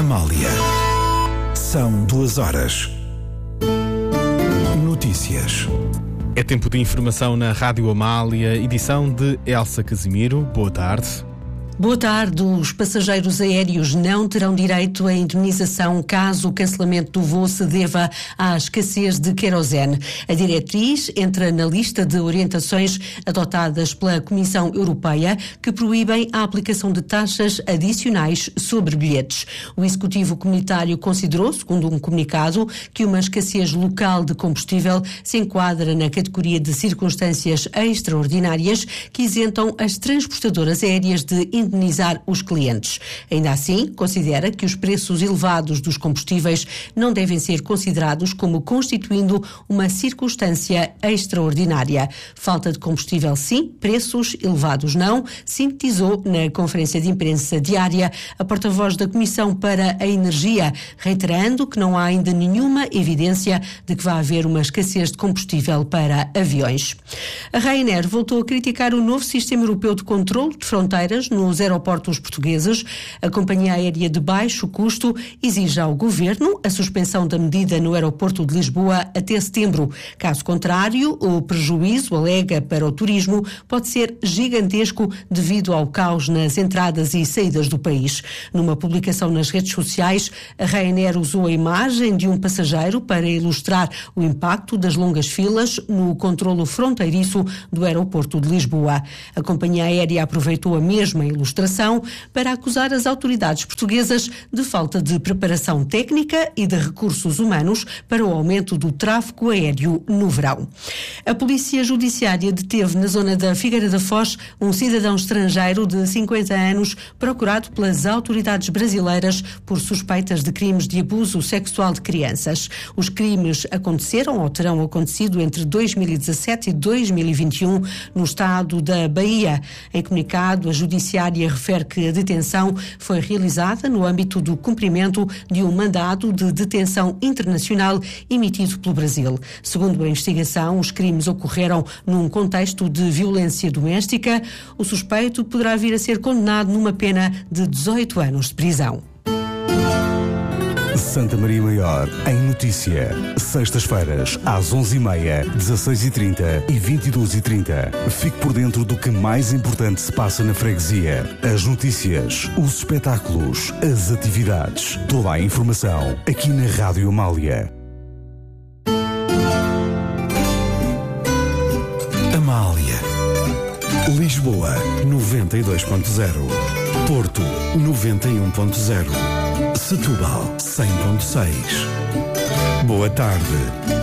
Amália. São 2 horas. Notícias. É tempo de informação na Rádio Amália, edição de Elsa Casimiro. Boa tarde. Boa tarde. Os passageiros aéreos não terão direito à indemnização caso o cancelamento do voo se deva à escassez de querosene. A diretriz entra na lista de orientações adotadas pela Comissão Europeia que proíbem a aplicação de taxas adicionais sobre bilhetes. O Executivo Comunitário considerou, segundo um comunicado, que uma escassez local de combustível se enquadra na categoria de circunstâncias extraordinárias que isentam as transportadoras aéreas de indemnizar os clientes. Ainda assim, considera que os preços elevados dos combustíveis não devem ser considerados como constituindo uma circunstância extraordinária. Falta de combustível sim, preços elevados não, sintetizou na conferência de imprensa diária a porta-voz da Comissão para a Energia, reiterando que não há ainda nenhuma evidência de que vá haver uma escassez de combustível para aviões. A Ryanair voltou a criticar o novo sistema europeu de controle de fronteiras nos aeroportos portugueses. A companhia aérea de baixo custo exige ao governo a suspensão da medida no aeroporto de Lisboa até setembro. Caso contrário, o prejuízo, alega, para o turismo pode ser gigantesco devido ao caos nas entradas e saídas do país. Numa publicação nas redes sociais, a Ryanair usou a imagem de um passageiro para ilustrar o impacto das longas filas no controlo fronteiriço do aeroporto de Lisboa. A companhia aérea aproveitou a mesma ilustração para acusar as autoridades portuguesas de falta de preparação técnica e de recursos humanos para o aumento do tráfego aéreo no verão. A Polícia Judiciária deteve na zona da Figueira da Foz um cidadão estrangeiro de 50 anos procurado pelas autoridades brasileiras por suspeitas de crimes de abuso sexual de crianças. Os crimes aconteceram ou terão acontecido entre 2017 e 2021 no estado da Bahia. Em comunicado, a Judiciária refere que a detenção foi realizada no âmbito do cumprimento de um mandado de detenção internacional emitido pelo Brasil. Segundo a investigação, os crimes ocorreram num contexto de violência doméstica. O suspeito poderá vir a ser condenado numa pena de 18 anos de prisão. Santa Maria Maior, em notícia. Sextas-feiras, às 11h30, 16h30 e 22h30. Fique por dentro do que mais importante se passa na freguesia. As notícias, os espetáculos, as atividades. Toda a informação aqui na Rádio Amália. Amália. Lisboa, 92.0. Porto, 91.0. Setúbal, 100.6. Boa tarde.